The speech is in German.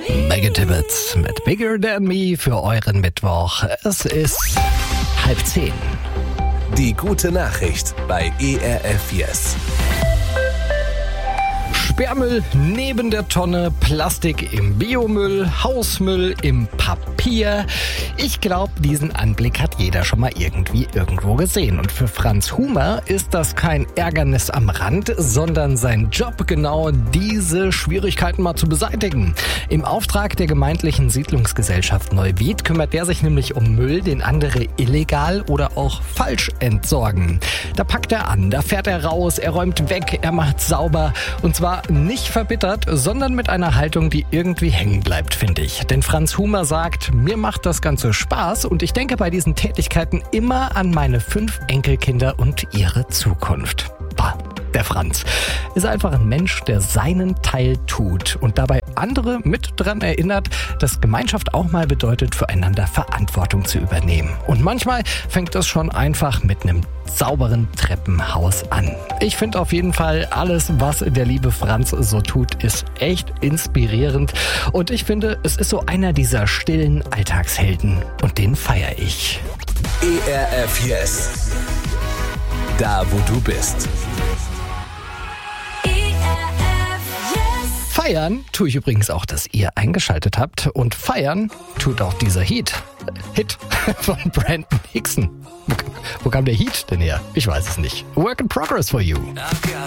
Megan Tibbets mit Bigger Than Me für euren Mittwoch. Es ist 9:30. Die gute Nachricht bei ERF Yes. Sperrmüll neben der Tonne, Plastik im Biomüll, Hausmüll im Papier. Ich glaube, diesen Anblick hat jeder schon mal irgendwie irgendwo gesehen. Und für Franz Humer ist das kein Ärgernis am Rand, sondern sein Job, genau diese Schwierigkeiten mal zu beseitigen. Im Auftrag der gemeindlichen Siedlungsgesellschaft Neuwied kümmert der sich nämlich um Müll, den andere illegal oder auch falsch entsorgen. Da packt er an, da fährt er raus, er räumt weg, er macht sauber. Und zwar nicht verbittert, sondern mit einer Haltung, die irgendwie hängen bleibt, finde ich. Denn Franz Humer sagt, mir macht das Ganze Spaß und ich denke bei diesen Tätigkeiten immer an meine 5 Enkelkinder und ihre Zukunft. Bah, der Franz ist einfach ein Mensch, der seinen Teil tut und dabei andere mit dran erinnert, dass Gemeinschaft auch mal bedeutet, füreinander Verantwortung zu übernehmen. Und manchmal fängt das schon einfach mit einem sauberen Treppenhaus an. Ich finde auf jeden Fall, alles, was der liebe Franz so tut, ist echt inspirierend. Und ich finde, es ist so einer dieser stillen Alltagshelden. Und den feiere ich. ERF Yes. Da, wo du bist. Feiern tue ich übrigens auch, dass ihr eingeschaltet habt. Und feiern tut auch dieser Hit von Brandon Hickson. Wo kam der Heat denn her? Ich weiß es nicht. Work in progress for you.